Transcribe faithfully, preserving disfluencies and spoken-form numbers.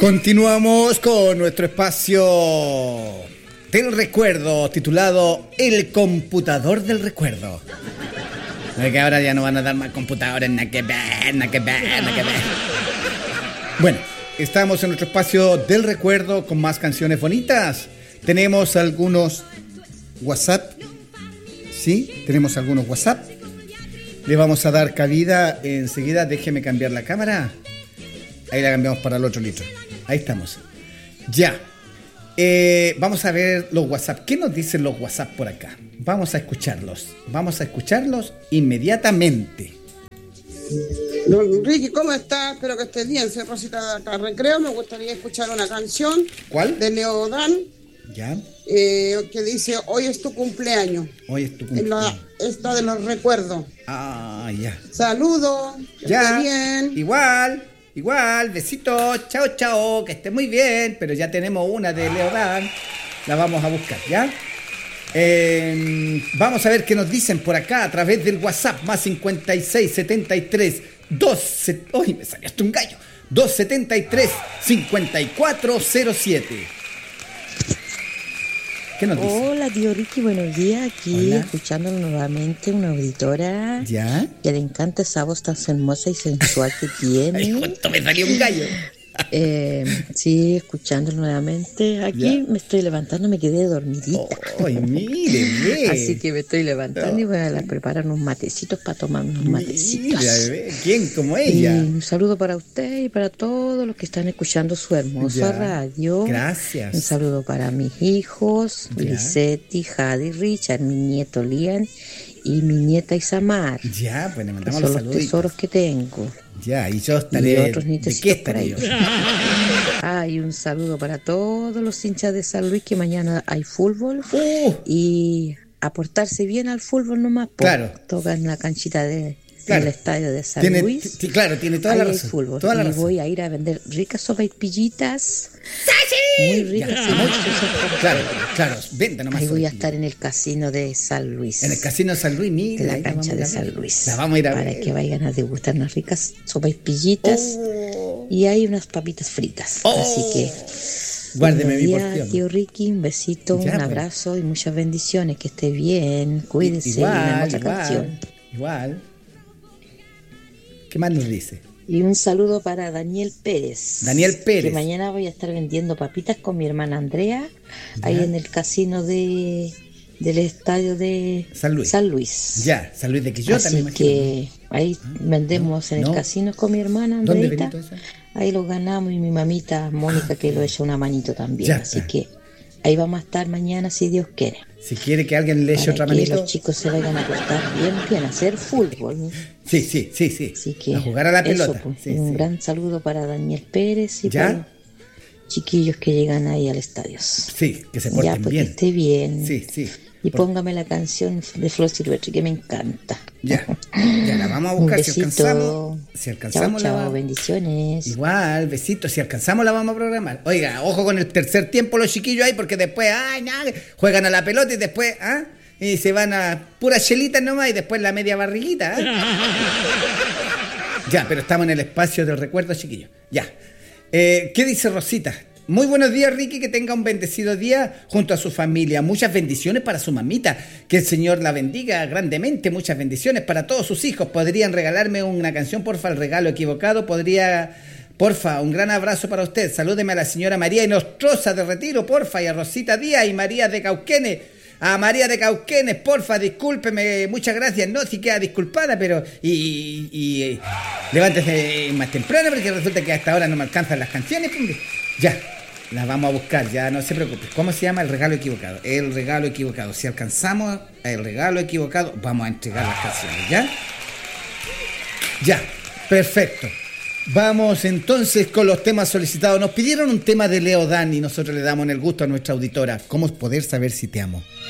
Continuamos con nuestro espacio del recuerdo titulado El computador del recuerdo. Es que ahora ya no van a dar más computadores, nada que ver, nada que ver, nada que ver. Bueno, estamos en nuestro espacio del recuerdo con más canciones bonitas. Tenemos algunos WhatsApp. Sí, tenemos algunos WhatsApp. Le vamos a dar cabida enseguida. Déjeme cambiar la cámara. Ahí la cambiamos para el otro litro. Ahí estamos. Ya. Eh, vamos a ver los WhatsApp. ¿Qué nos dicen los WhatsApp por acá? Vamos a escucharlos. Vamos a escucharlos inmediatamente. Don Ricky, ¿cómo estás? Espero que estés bien. Soy Rosita de Recreo. Me gustaría escuchar una canción. ¿Cuál? De Leodán. Ya. Eh, que dice, hoy es tu cumpleaños. Hoy es tu cumpleaños. La, esta de los recuerdos. Ah, ya. Saludos. Que ya. estés bien. Igual. Igual, besitos, chao, chao, que esté muy bien, pero ya tenemos una de Leodán, la vamos a buscar, ¿ya? Eh, vamos a ver qué nos dicen por acá a través del WhatsApp, más cincuenta y seis, setenta y tres, doce, ¡uy, me salió hasta un gallo! doscientos setenta y tres, cincuenta y cuatro cero siete. ¿Qué nos dice? Hola, tío Ricky, buenos días. Aquí Hola. Escuchándolo nuevamente, una auditora. ¿Ya? Que le encanta esa voz tan hermosa y sensual que tiene. Ay, justo me salió un gallo. Eh, sí, escuchándolo nuevamente. Aquí ¿Ya? me estoy levantando, me quedé dormidita. ¡Ay, mire, ve! Así que me estoy levantando No. y voy a la- preparar unos matecitos para tomar unos matecitos. Mira, ve, ¿quién como ella? Y un saludo para usted y para todos los que están escuchando su hermosa Ya. radio. Gracias. Un saludo para mis hijos, Ya. Lisetti, Jadi, Richard, mi nieto Lian y mi nieta Isamar. Ya, pues le Que mandamos son los los saluditos. tesoros que tengo. Ya, y yo Y estaré. otros ¿De nietecitos qué por estaré ahí. yo? Ah, y un saludo para todos los hinchas de San Luis, que mañana hay fútbol. Uh, Y aportarse bien al fútbol nomás. po. Claro. Tocan la canchita de, Claro. del estadio de San tiene, Luis. t- claro, tiene toda Ahí la hay razón. fútbol. Toda la y razón. voy a ir a vender ricas sopaipillitas. Muy ricas. Ya. y muy deliciosas. Claro, claro, venta nomás. Ahí voy a sobre- estar en el casino de San Luis. En el casino San Luis, de mira. la ahí la cancha vamos de a ir a ver. San Luis. La vamos a ir a para ver. que vayan a degustar unas ricas sopaipillitas. Oh. Y hay unas papitas fritas. Oh. Así que Guárdeme mi buen día, porción. tío Ricky, un besito, Ya, un pues. abrazo y muchas bendiciones. Que esté bien, cuídese. y una Igual, otra igual, canción. igual. ¿Qué más nos dice? Y un saludo para Daniel Pérez. Daniel Pérez. Que mañana voy a estar vendiendo papitas con mi hermana Andrea, Ya. ahí en el casino de del estadio de San Luis. San Luis. Ya, San Luis de Quillota, me Así imagino. que ahí vendemos en no. el casino con mi hermana ¿Dónde, Andreita. Benito, eso? Ahí lo ganamos y mi mamita Mónica que lo echa una manito también. Ya Así está. que ahí vamos a estar mañana si Dios quiere. Si quiere que alguien le eche Para otra que manito. los chicos se vayan a portar bien, bien, a hacer fútbol. Sí, sí, sí, sí. Así que a jugar a la eso, pelota. pues, Sí, un sí. gran saludo para Daniel Pérez y ¿Ya? para los chiquillos que llegan ahí al estadio. Sí, que se Ya, porten pues bien. que esté bien. Sí, sí. Y Por- póngame la canción de Flor Silvestre que me encanta. Ya, ya la vamos a Un buscar si besito. alcanzamos. Si alcanzamos Chao, la chao, vamos- bendiciones. Igual, besitos, si alcanzamos la vamos a programar. Oiga, ojo con el tercer tiempo los chiquillos ahí, porque después, ay, nada, juegan a la pelota y después, ¿ah? Y se van a puras chelitas nomás y después la media barriguita, ¿ah? Ya, pero estamos en el espacio del recuerdo, chiquillos. Ya. Eh, ¿Qué dice Rosita? Muy buenos días, Ricky, que tenga un bendecido día junto a su familia. Muchas bendiciones para su mamita. Que el Señor la bendiga grandemente. Muchas bendiciones para todos sus hijos. ¿Podrían regalarme una canción, porfa? El regalo equivocado. ¿Podría...? Porfa, un gran abrazo para usted. Salúdeme a la señora María Inostroza de Retiro, porfa, y a Rosita Díaz y María de Cauquenes. A María de Cauquenes, porfa, discúlpeme, muchas gracias. No, si queda disculpada, pero... Y, y, y eh, levántese más temprano, porque resulta que hasta ahora no me alcanzan las canciones. Pues. Ya, las vamos a buscar, ya no se preocupe. ¿Cómo se llama? El regalo equivocado. El regalo equivocado. Si alcanzamos el regalo equivocado, vamos a entregar las canciones, ¿ya? Ya, perfecto. Vamos entonces con los temas solicitados. Nos pidieron un tema de Leodán y nosotros le damos el gusto a nuestra auditora. ¿Cómo poder saber si te amo?